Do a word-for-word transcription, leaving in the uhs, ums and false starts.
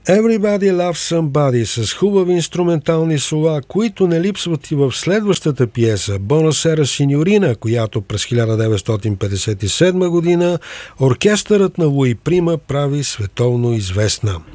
Everybody Loves Somebody с хубави инструментални сола, които не липсват и в следващата пиеса Бонасера Синьорина, която през хиляда деветстотин петдесет и седма година оркестърът на Луи Прима прави световно известна.